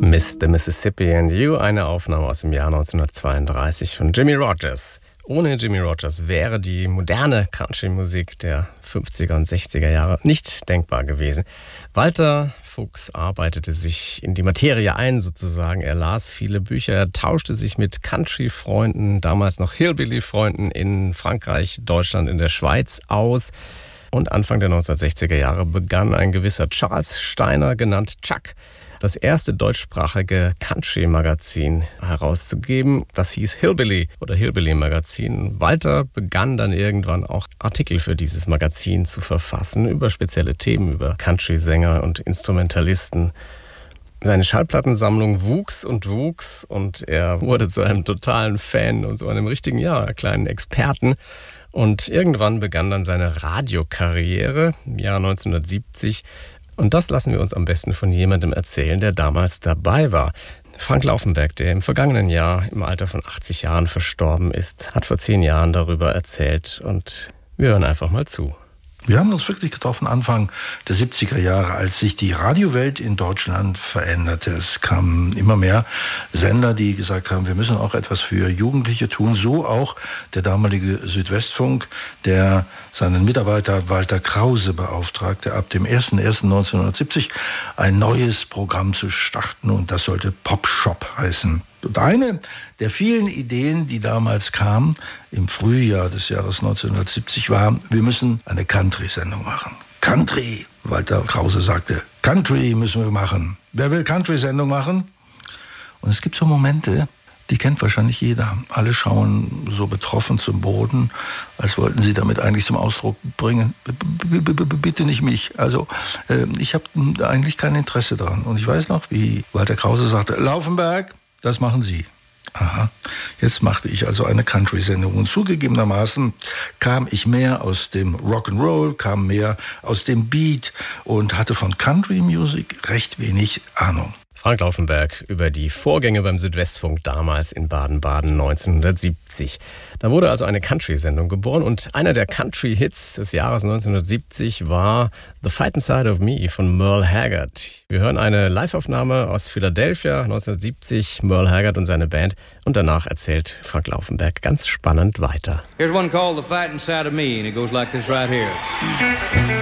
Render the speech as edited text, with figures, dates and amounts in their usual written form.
Miss the Mississippi and You, eine Aufnahme aus dem Jahr 1932 von Jimmie Rodgers. Ohne Jimmie Rodgers wäre die moderne Country-Musik der 50er und 60er Jahre nicht denkbar gewesen. Walter Fuchs arbeitete sich in die Materie ein sozusagen. Er las viele Bücher, er tauschte sich mit Country-Freunden, damals noch Hillbilly-Freunden in Frankreich, Deutschland, in der Schweiz aus. Und Anfang der 1960er Jahre begann ein gewisser Charles Steiner, genannt Chuck, das erste deutschsprachige Country-Magazin herauszugeben. Das hieß Hillbilly oder Hillbilly-Magazin. Walter begann dann irgendwann auch Artikel für dieses Magazin zu verfassen über spezielle Themen, über Country-Sänger und Instrumentalisten. Seine Schallplattensammlung wuchs und er wurde zu einem totalen Fan und zu einem richtigen, kleinen Experten. Und irgendwann begann dann seine Radiokarriere im Jahr 1970. Und das lassen wir uns am besten von jemandem erzählen, der damals dabei war. Frank Laufenberg, der im vergangenen Jahr im Alter von 80 Jahren verstorben ist, hat vor 10 Jahren darüber erzählt. Und wir hören einfach mal zu. Wir haben uns wirklich getroffen Anfang der 70er Jahre, als sich die Radiowelt in Deutschland veränderte. Es kamen immer mehr Sender, die gesagt haben, wir müssen auch etwas für Jugendliche tun. So auch der damalige Südwestfunk, der seinen Mitarbeiter Walter Krause beauftragte, ab dem 01.01.1970 ein neues Programm zu starten, und das sollte Pop Shop heißen. Und eine der vielen Ideen, die damals kamen, im Frühjahr des Jahres 1970, war, wir müssen eine Country-Sendung machen. Country, Walter Krause sagte, Country müssen wir machen. Wer will Country-Sendung machen? Und es gibt so Momente, die kennt wahrscheinlich jeder. Alle schauen so betroffen zum Boden, als wollten sie damit eigentlich zum Ausdruck bringen, bitte nicht mich. Also ich habe eigentlich kein Interesse daran. Und ich weiß noch, wie Walter Krause sagte, Laufenberg, das machen Sie. Aha, jetzt machte ich also eine Country-Sendung. Und zugegebenermaßen kam ich mehr aus dem Rock'n'Roll, kam mehr aus dem Beat und hatte von Country-Music recht wenig Ahnung. Frank Laufenberg über die Vorgänge beim Südwestfunk damals in Baden-Baden 1970. Da wurde also eine Country-Sendung geboren, und einer der Country-Hits des Jahres 1970 war The Fightin' Side of Me von Merle Haggard. Wir hören eine Live-Aufnahme aus Philadelphia 1970, Merle Haggard und seine Band, und danach erzählt Frank Laufenberg ganz spannend weiter. Here's one called The Fightin' Side of Me, and it goes like this right here.